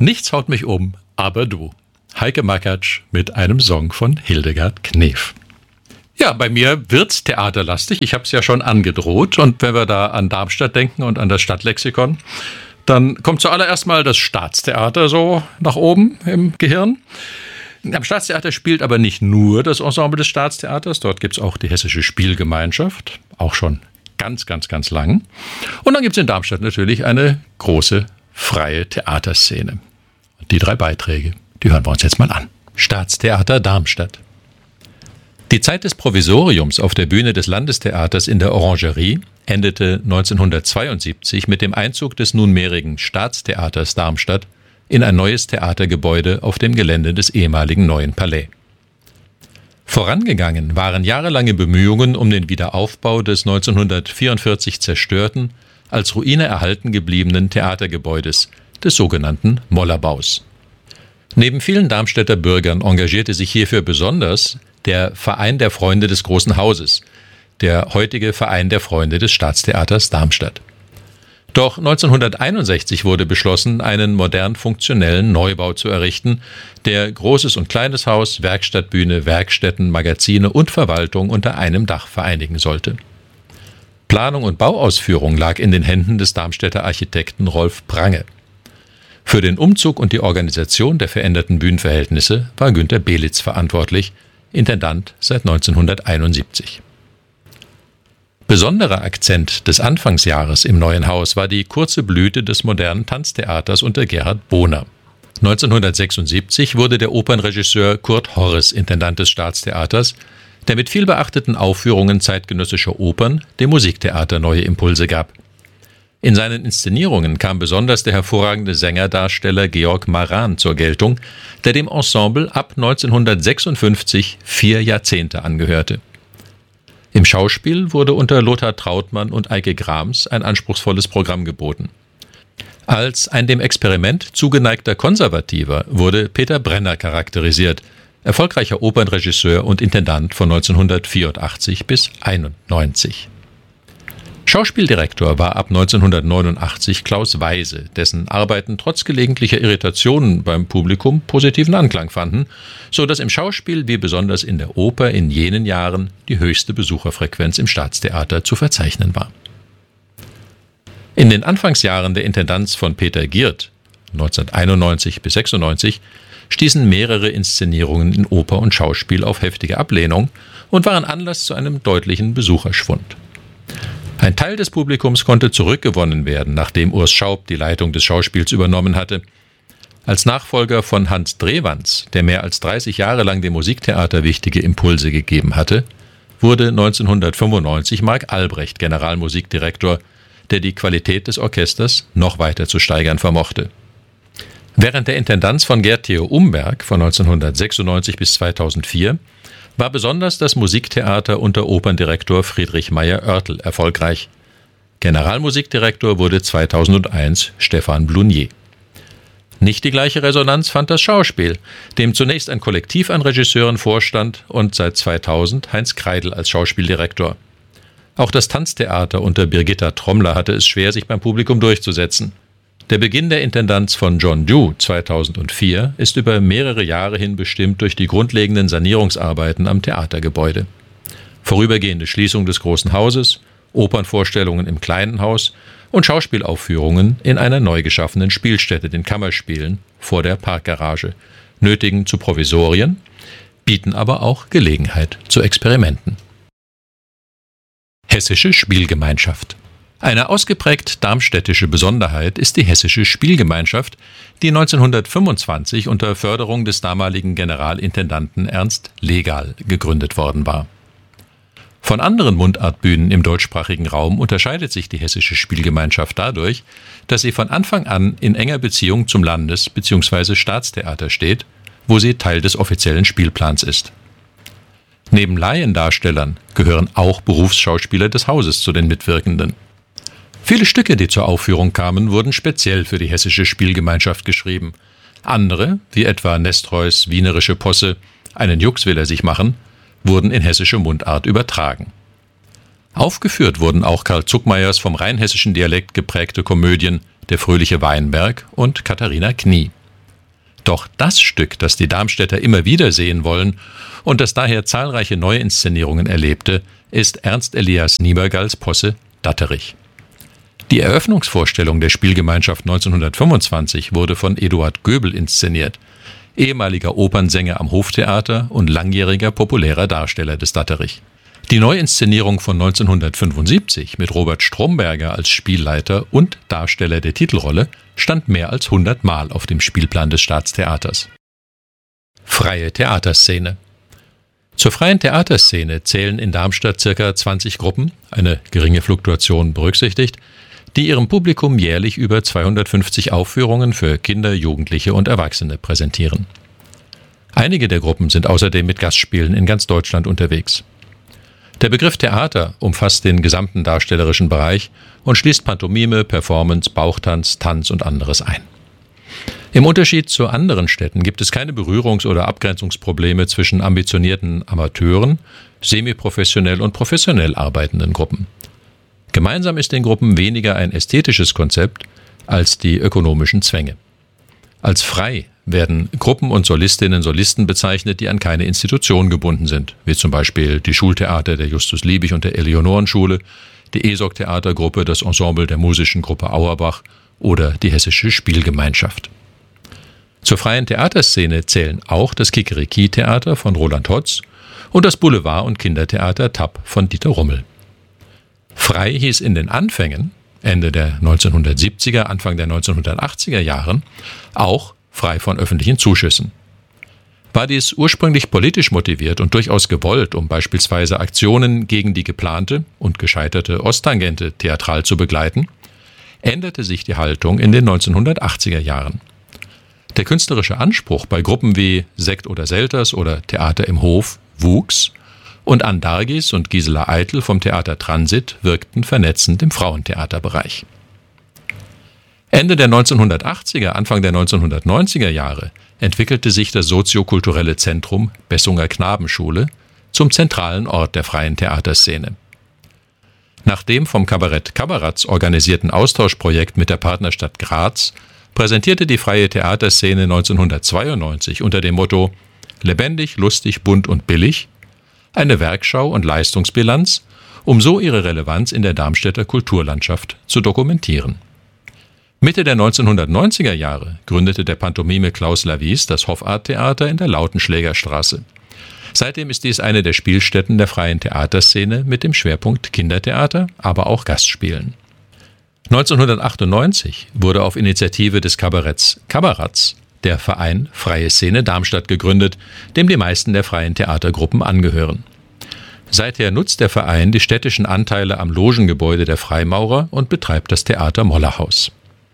Nichts haut mich um, aber du. Heike Makatsch mit einem Song von Hildegard Knef. Ja, bei mir wird's theaterlastig. Ich habe es ja schon angedroht. Und wenn wir da an Darmstadt denken und an das Stadtlexikon, dann kommt zuallererst mal das Staatstheater so nach oben im Gehirn. Am Staatstheater spielt aber nicht nur das Ensemble des Staatstheaters. Dort gibt's auch die Hessische Spielgemeinschaft, auch schon ganz, ganz, ganz lang. Und dann gibt's in Darmstadt natürlich eine große freie Theaterszene. Und die 3 Beiträge, die hören wir uns jetzt mal an. Staatstheater Darmstadt. Die Zeit des Provisoriums auf der Bühne des Landestheaters in der Orangerie endete 1972 mit dem Einzug des nunmehrigen Staatstheaters Darmstadt in ein neues Theatergebäude auf dem Gelände des ehemaligen Neuen Palais. Vorangegangen waren jahrelange Bemühungen um den Wiederaufbau des 1944 zerstörten, als Ruine erhalten gebliebenen Theatergebäudes, des sogenannten Mollerbaus. Neben vielen Darmstädter Bürgern engagierte sich hierfür besonders der Verein der Freunde des Großen Hauses, der heutige Verein der Freunde des Staatstheaters Darmstadt. Doch 1961 wurde beschlossen, einen modern funktionellen Neubau zu errichten, der Großes und Kleines Haus, Werkstattbühne, Werkstätten, Magazine und Verwaltung unter einem Dach vereinigen sollte. Planung und Bauausführung lag in den Händen des Darmstädter Architekten Rolf Prange. Für den Umzug und die Organisation der veränderten Bühnenverhältnisse war Günter Belitz verantwortlich, Intendant seit 1971. Besonderer Akzent des Anfangsjahres im neuen Haus war die kurze Blüte des modernen Tanztheaters unter Gerhard Bohner. 1976 wurde der Opernregisseur Kurt Horres Intendant des Staatstheaters, der mit vielbeachteten Aufführungen zeitgenössischer Opern dem Musiktheater neue Impulse gab. In seinen Inszenierungen kam besonders der hervorragende Sängerdarsteller Georg Maran zur Geltung, der dem Ensemble ab 1956 4 Jahrzehnte angehörte. Im Schauspiel wurde unter Lothar Trautmann und Eike Grams ein anspruchsvolles Programm geboten. Als ein dem Experiment zugeneigter Konservativer wurde Peter Brenner charakterisiert, erfolgreicher Opernregisseur und Intendant von 1984 bis 1991. Schauspieldirektor war ab 1989 Klaus Weise, dessen Arbeiten trotz gelegentlicher Irritationen beim Publikum positiven Anklang fanden, so dass im Schauspiel wie besonders in der Oper in jenen Jahren die höchste Besucherfrequenz im Staatstheater zu verzeichnen war. In den Anfangsjahren der Intendanz von Peter Giert, 1991 bis 96, stießen mehrere Inszenierungen in Oper und Schauspiel auf heftige Ablehnung und waren Anlass zu einem deutlichen Besucherschwund. Ein Teil des Publikums konnte zurückgewonnen werden, nachdem Urs Schaub die Leitung des Schauspiels übernommen hatte. Als Nachfolger von Hans Drewans, der mehr als 30 Jahre lang dem Musiktheater wichtige Impulse gegeben hatte, wurde 1995 Marc Albrecht Generalmusikdirektor, der die Qualität des Orchesters noch weiter zu steigern vermochte. Während der Intendanz von Gerd Theo Umberg von 1996 bis 2004 war besonders das Musiktheater unter Operndirektor Friedrich Meyer-Oertel erfolgreich. Generalmusikdirektor wurde 2001 Stefan Blunier. Nicht die gleiche Resonanz fand das Schauspiel, dem zunächst ein Kollektiv an Regisseuren vorstand und seit 2000 Heinz Kreidl als Schauspieldirektor. Auch das Tanztheater unter Birgitta Trommler hatte es schwer, sich beim Publikum durchzusetzen. Der Beginn der Intendanz von John Dew 2004 ist über mehrere Jahre hin bestimmt durch die grundlegenden Sanierungsarbeiten am Theatergebäude. Vorübergehende Schließung des Großen Hauses, Opernvorstellungen im Kleinen Haus und Schauspielaufführungen in einer neu geschaffenen Spielstätte, den Kammerspielen, vor der Parkgarage, nötigen zu Provisorien, bieten aber auch Gelegenheit zu Experimenten. Hessische Spielgemeinschaft. Eine ausgeprägt darmstädtische Besonderheit ist die Hessische Spielgemeinschaft, die 1925 unter Förderung des damaligen Generalintendanten Ernst Legal gegründet worden war. Von anderen Mundartbühnen im deutschsprachigen Raum unterscheidet sich die Hessische Spielgemeinschaft dadurch, dass sie von Anfang an in enger Beziehung zum Landes- bzw. Staatstheater steht, wo sie Teil des offiziellen Spielplans ist. Neben Laiendarstellern gehören auch Berufsschauspieler des Hauses zu den Mitwirkenden. Viele Stücke, die zur Aufführung kamen, wurden speziell für die Hessische Spielgemeinschaft geschrieben. Andere, wie etwa Nestreus Wienerische Posse, einen Jux will er sich machen, wurden in hessische Mundart übertragen. Aufgeführt wurden auch Karl Zuckmayers vom rheinhessischen Dialekt geprägte Komödien Der fröhliche Weinberg und Katharina Knie. Doch das Stück, das die Darmstädter immer wieder sehen wollen und das daher zahlreiche Neuinszenierungen erlebte, ist Ernst Elias Niebergalls Posse Datterich. Die Eröffnungsvorstellung der Spielgemeinschaft 1925 wurde von Eduard Göbel inszeniert, ehemaliger Opernsänger am Hoftheater und langjähriger populärer Darsteller des Datterich. Die Neuinszenierung von 1975 mit Robert Stromberger als Spielleiter und Darsteller der Titelrolle stand mehr als 100 Mal auf dem Spielplan des Staatstheaters. Freie Theaterszene. Zur freien Theaterszene zählen in Darmstadt ca. 20 Gruppen, eine geringe Fluktuation berücksichtigt, die ihrem Publikum jährlich über 250 Aufführungen für Kinder, Jugendliche und Erwachsene präsentieren. Einige der Gruppen sind außerdem mit Gastspielen in ganz Deutschland unterwegs. Der Begriff Theater umfasst den gesamten darstellerischen Bereich und schließt Pantomime, Performance, Bauchtanz, Tanz und anderes ein. Im Unterschied zu anderen Städten gibt es keine Berührungs- oder Abgrenzungsprobleme zwischen ambitionierten Amateuren, semiprofessionell und professionell arbeitenden Gruppen. Gemeinsam ist den Gruppen weniger ein ästhetisches Konzept als die ökonomischen Zwänge. Als frei werden Gruppen und Solistinnen und Solisten bezeichnet, die an keine Institution gebunden sind, wie zum Beispiel die Schultheater der Justus-Liebig- und der Eleonorenschule, die ESOG-Theatergruppe, das Ensemble der musischen Gruppe Auerbach oder die Hessische Spielgemeinschaft. Zur freien Theaterszene zählen auch das Kikeriki-Theater von Roland Hotz und das Boulevard- und Kindertheater Tapp von Dieter Rummel. Frei hieß in den Anfängen, Ende der 1970er, Anfang der 1980er Jahren, auch frei von öffentlichen Zuschüssen. War dies ursprünglich politisch motiviert und durchaus gewollt, um beispielsweise Aktionen gegen die geplante und gescheiterte Osttangente theatral zu begleiten, änderte sich die Haltung in den 1980er Jahren. Der künstlerische Anspruch bei Gruppen wie Sekt oder Selters oder Theater im Hof wuchs und Ann Dargis und Gisela Eitel vom Theater Transit wirkten vernetzend im Frauentheaterbereich. Ende der 1980er, Anfang der 1990er Jahre entwickelte sich das soziokulturelle Zentrum Bessunger Knabenschule zum zentralen Ort der freien Theaterszene. Nach dem vom Kabarett Kabaratz organisierten Austauschprojekt mit der Partnerstadt Graz präsentierte die freie Theaterszene 1992 unter dem Motto »Lebendig, lustig, bunt und billig« eine Werkschau und Leistungsbilanz, um so ihre Relevanz in der Darmstädter Kulturlandschaft zu dokumentieren. Mitte der 1990er Jahre gründete der Pantomime Klaus Lavies das Hoffart-Theater in der Lautenschlägerstraße. Seitdem ist dies eine der Spielstätten der freien Theaterszene mit dem Schwerpunkt Kindertheater, aber auch Gastspielen. 1998 wurde auf Initiative des Kabaretts Kabaratz der Verein Freie Szene Darmstadt gegründet, dem die meisten der freien Theatergruppen angehören. Seither nutzt der Verein die städtischen Anteile am Logengebäude der Freimaurer und betreibt das Theater Mollerhaus.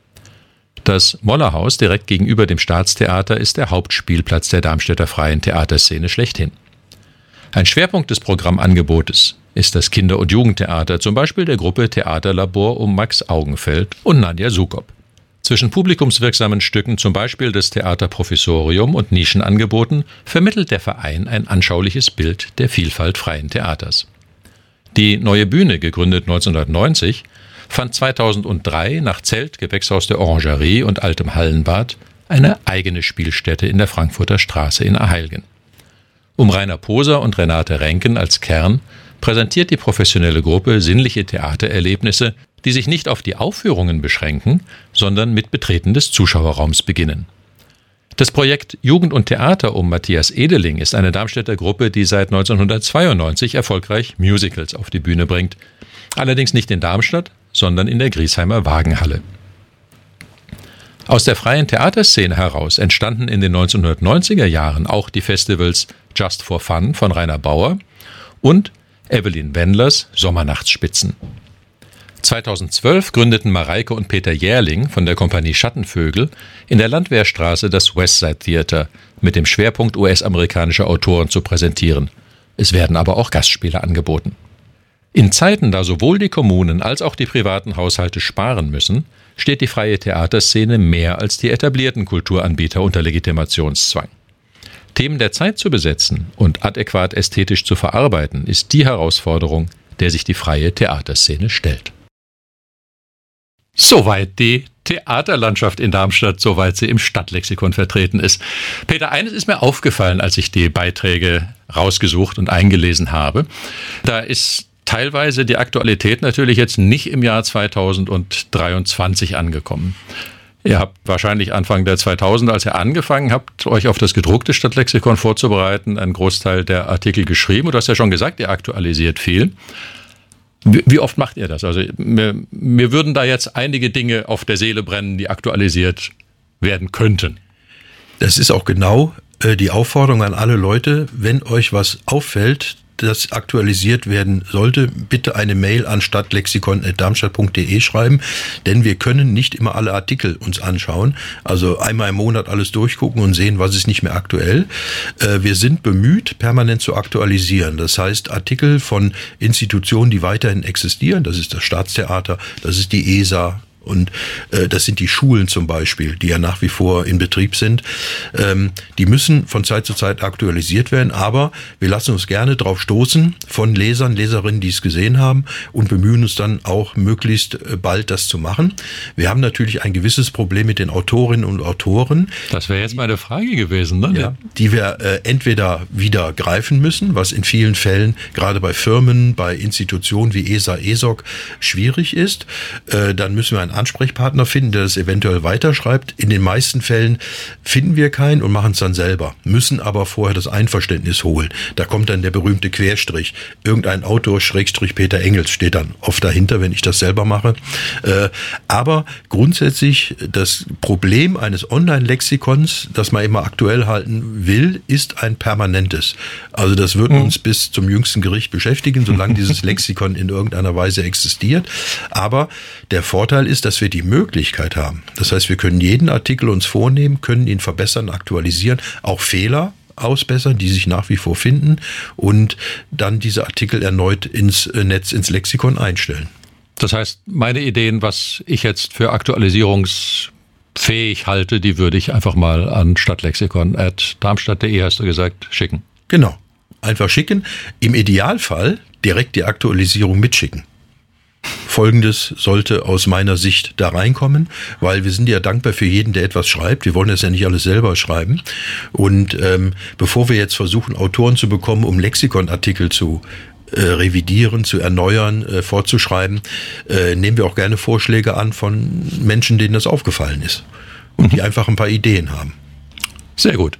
Das Mollerhaus direkt gegenüber dem Staatstheater ist der Hauptspielplatz der Darmstädter freien Theaterszene schlechthin. Ein Schwerpunkt des Programmangebotes ist das Kinder- und Jugendtheater, zum Beispiel der Gruppe Theaterlabor um Max Augenfeld und Nadja Sukop. Zwischen publikumswirksamen Stücken, zum Beispiel das Theater Professorium und Nischenangeboten, vermittelt der Verein ein anschauliches Bild der Vielfalt freien Theaters. Die Neue Bühne, gegründet 1990, fand 2003 nach Zelt, Gewächshaus der Orangerie und altem Hallenbad eine eigene Spielstätte in der Frankfurter Straße in Aheilgen. Um Rainer Poser und Renate Renken als Kern präsentiert die professionelle Gruppe sinnliche Theatererlebnisse, die sich nicht auf die Aufführungen beschränken, sondern mit Betreten des Zuschauerraums beginnen. Das Projekt Jugend und Theater um Matthias Edeling ist eine Darmstädter Gruppe, die seit 1992 erfolgreich Musicals auf die Bühne bringt. Allerdings nicht in Darmstadt, sondern in der Griesheimer Wagenhalle. Aus der freien Theaterszene heraus entstanden in den 1990er Jahren auch die Festivals Just for Fun von Rainer Bauer und Evelyn Wendlers Sommernachtsspitzen. 2012 gründeten Mareike und Peter Jährling von der Kompanie Schattenvögel in der Landwehrstraße das Westside Theater mit dem Schwerpunkt US-amerikanischer Autoren zu präsentieren. Es werden aber auch Gastspiele angeboten. In Zeiten, da sowohl die Kommunen als auch die privaten Haushalte sparen müssen, steht die freie Theaterszene mehr als die etablierten Kulturanbieter unter Legitimationszwang. Themen der Zeit zu besetzen und adäquat ästhetisch zu verarbeiten, ist die Herausforderung, der sich die freie Theaterszene stellt. Soweit die Theaterlandschaft in Darmstadt, soweit sie im Stadtlexikon vertreten ist. Peter, eines ist mir aufgefallen, als ich die Beiträge rausgesucht und eingelesen habe. Da ist teilweise die Aktualität natürlich jetzt nicht im Jahr 2023 angekommen. Ihr habt wahrscheinlich Anfang der 2000er, als ihr angefangen habt, euch auf das gedruckte Stadtlexikon vorzubereiten, einen Großteil der Artikel geschrieben. Du hast ja schon gesagt, ihr aktualisiert viel. Wie oft macht ihr das? Also mir würden da jetzt einige Dinge auf der Seele brennen, die aktualisiert werden könnten. Das ist auch genau die Aufforderung an alle Leute, wenn euch was auffällt, das aktualisiert werden sollte, bitte eine Mail an stadtlexikon@darmstadt.de schreiben, denn wir können nicht immer alle Artikel uns anschauen, also einmal im Monat alles durchgucken und sehen, was ist nicht mehr aktuell. Wir sind bemüht, permanent zu aktualisieren. Das heißt, Artikel von Institutionen, die weiterhin existieren, das ist das Staatstheater, das ist die ESA, und das sind die Schulen zum Beispiel, die ja nach wie vor in Betrieb sind. Die müssen von Zeit zu Zeit aktualisiert werden, aber wir lassen uns gerne drauf stoßen von Lesern, Leserinnen, die es gesehen haben, und bemühen uns dann auch möglichst bald das zu machen. Wir haben natürlich ein gewisses Problem mit den Autorinnen und Autoren. Das wäre jetzt meine Frage gewesen, ne? Ja, die wir entweder wieder greifen müssen, was in vielen Fällen gerade bei Firmen, bei Institutionen wie ESA, ESOC schwierig ist. Dann müssen wir einen Ansprechpartner finden, der das eventuell weiterschreibt. In den meisten Fällen finden wir keinen und machen es dann selber, müssen aber vorher das Einverständnis holen. Da kommt dann der berühmte Querstrich. Irgendein Autor, Schrägstrich Peter Engels, steht dann oft dahinter, wenn ich das selber mache. Aber grundsätzlich das Problem eines Online-Lexikons, das man immer aktuell halten will, ist ein permanentes. Also das wird uns bis zum jüngsten Gericht beschäftigen, solange dieses Lexikon in irgendeiner Weise existiert. Aber der Vorteil ist, dass wir die Möglichkeit haben. Das heißt, wir können jeden Artikel uns vornehmen, können ihn verbessern, aktualisieren, auch Fehler ausbessern, die sich nach wie vor finden, und dann diese Artikel erneut ins Netz, ins Lexikon einstellen. Das heißt, meine Ideen, was ich jetzt für aktualisierungsfähig halte, die würde ich einfach mal an stadtlexikon@darmstadt.de, hast du gesagt, schicken. Genau. Einfach schicken. Im Idealfall direkt die Aktualisierung mitschicken. Folgendes sollte aus meiner Sicht da reinkommen, weil wir sind ja dankbar für jeden, der etwas schreibt. Wir wollen das ja nicht alles selber schreiben. Und bevor wir jetzt versuchen, Autoren zu bekommen, um Lexikonartikel zu revidieren, zu erneuern, fortzuschreiben, nehmen wir auch gerne Vorschläge an von Menschen, denen das aufgefallen ist und die einfach ein paar Ideen haben. Sehr gut.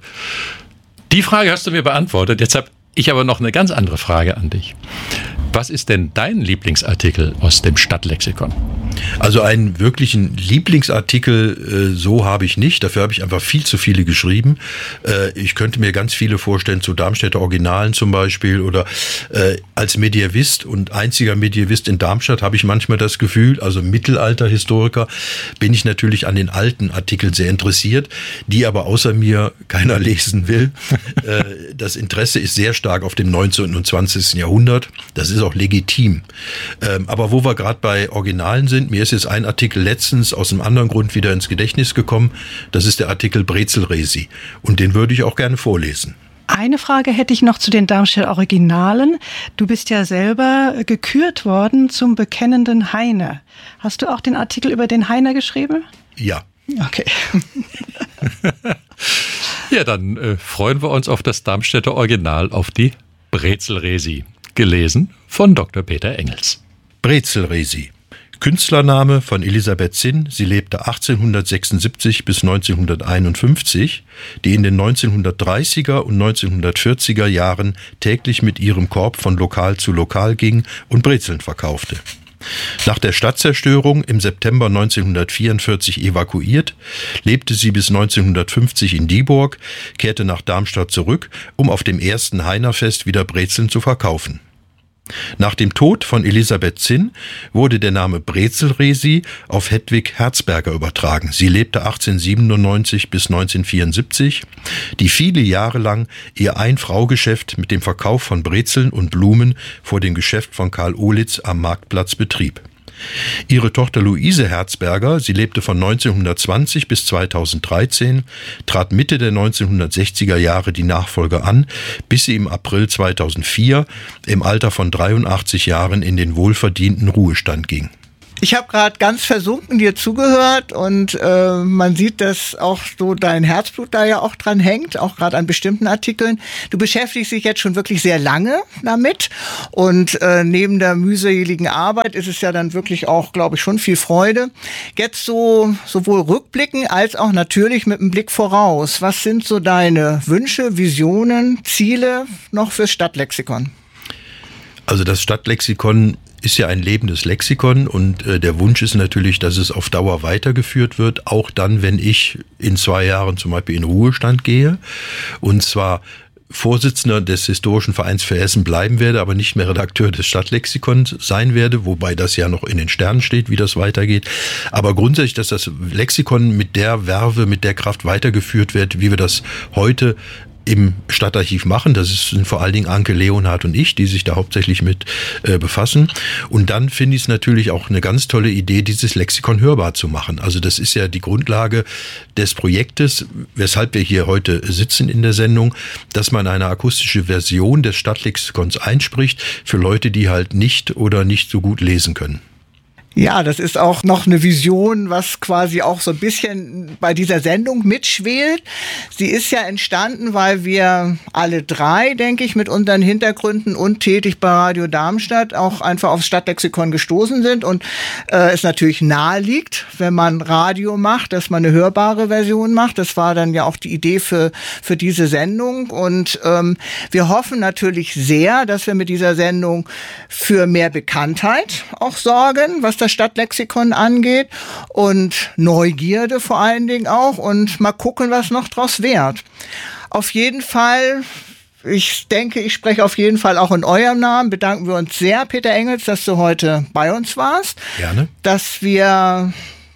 Die Frage hast du mir beantwortet. Jetzt habe ich aber noch eine ganz andere Frage an dich. Was ist denn dein Lieblingsartikel aus dem Stadtlexikon? Also einen wirklichen Lieblingsartikel so habe ich nicht. Dafür habe ich einfach viel zu viele geschrieben. Ich könnte mir ganz viele vorstellen zu Darmstädter Originalen zum Beispiel, oder als Mediävist und einziger Mediävist in Darmstadt habe ich manchmal das Gefühl, also Mittelalterhistoriker, bin ich natürlich an den alten Artikeln sehr interessiert, die aber außer mir keiner lesen will. Das Interesse ist sehr stark auf dem 19. und 20. Jahrhundert. Das ist auch legitim. Aber wo wir gerade bei Originalen sind, mir ist jetzt ein Artikel letztens aus einem anderen Grund wieder ins Gedächtnis gekommen. Das ist der Artikel Brezelresi. Und den würde ich auch gerne vorlesen. Eine Frage hätte ich noch zu den Darmstädter Originalen. Du bist ja selber gekürt worden zum bekennenden Heine. Hast du auch den Artikel über den Heiner geschrieben? Ja. Okay. Ja, dann freuen wir uns auf das Darmstädter Original, auf die Brezelresi. Gelesen von Dr. Peter Engels. Brezelresi. Künstlername von Elisabeth Zinn. Sie lebte 1876 bis 1951, die in den 1930er und 1940er Jahren täglich mit ihrem Korb von Lokal zu Lokal ging und Brezeln verkaufte. Nach der Stadtzerstörung im September 1944 evakuiert, lebte sie bis 1950 in Dieburg, kehrte nach Darmstadt zurück, um auf dem ersten Heinerfest wieder Brezeln zu verkaufen. Nach dem Tod von Elisabeth Zinn wurde der Name Brezelresi auf Hedwig Herzberger übertragen. Sie lebte 1897 bis 1974, die viele Jahre lang ihr Ein-Frau-Geschäft mit dem Verkauf von Brezeln und Blumen vor dem Geschäft von Karl Ohlitz am Marktplatz betrieb. Ihre Tochter Luise Herzberger, sie lebte von 1920 bis 2013, trat Mitte der 1960er Jahre die Nachfolge an, bis sie im April 2004 im Alter von 83 Jahren in den wohlverdienten Ruhestand ging. Ich habe gerade ganz versunken dir zugehört und man sieht, dass auch so dein Herzblut da ja auch dran hängt, auch gerade an bestimmten Artikeln. Du beschäftigst dich jetzt schon wirklich sehr lange damit und neben der mühseligen Arbeit ist es ja dann wirklich auch, glaube ich, schon viel Freude. Jetzt so sowohl rückblicken als auch natürlich mit einem Blick voraus. Was sind so deine Wünsche, Visionen, Ziele noch fürs Stadtlexikon? Also das Stadtlexikon ist ja ein lebendes Lexikon und der Wunsch ist natürlich, dass es auf Dauer weitergeführt wird, auch dann, wenn ich in 2 Jahren zum Beispiel in Ruhestand gehe, und zwar Vorsitzender des Historischen Vereins für Essen bleiben werde, aber nicht mehr Redakteur des Stadtlexikons sein werde, wobei das ja noch in den Sternen steht, wie das weitergeht. Aber grundsätzlich, dass das Lexikon mit der Verve, mit der Kraft weitergeführt wird, wie wir das heute im Stadtarchiv machen. Das sind vor allen Dingen Anke Leonhardt und ich, die sich da hauptsächlich mit befassen. Und dann finde ich es natürlich auch eine ganz tolle Idee, dieses Lexikon hörbar zu machen. Also das ist ja die Grundlage des Projektes, weshalb wir hier heute sitzen in der Sendung, dass man eine akustische Version des Stadtlexikons einspricht für Leute, die halt nicht oder nicht so gut lesen können. Ja, das ist auch noch eine Vision, was quasi auch so ein bisschen bei dieser Sendung mitschwelt. Sie ist ja entstanden, weil wir alle 3, denke ich, mit unseren Hintergründen und tätig bei Radio Darmstadt auch einfach aufs Stadtlexikon gestoßen sind und es natürlich nahe liegt, wenn man Radio macht, dass man eine hörbare Version macht. Das war dann ja auch die Idee für diese Sendung und wir hoffen natürlich sehr, dass wir mit dieser Sendung für mehr Bekanntheit auch sorgen, was das Stadtlexikon angeht und Neugierde vor allen Dingen auch und mal gucken, was noch draus wird. Auf jeden Fall, ich denke, ich spreche auf jeden Fall auch in eurem Namen, bedanken wir uns sehr, Peter Engels, dass du heute bei uns warst. Gerne. Dass wir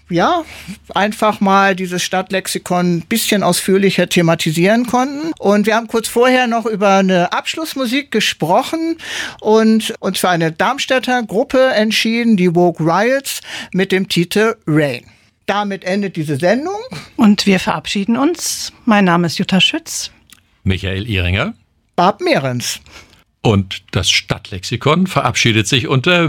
einfach mal dieses Stadtlexikon ein bisschen ausführlicher thematisieren konnten. Und wir haben kurz vorher noch über eine Abschlussmusik gesprochen und uns für eine Darmstädter Gruppe entschieden, die Woke Riots, mit dem Titel Rain. Damit endet diese Sendung. Und wir verabschieden uns. Mein Name ist Jutta Schütz. Michael Ehringer. Bab Mehrens. Und das Stadtlexikon verabschiedet sich unter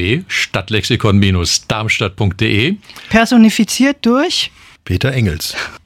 www.stadtlexikon-darmstadt.de. Personifiziert durch Peter Engels.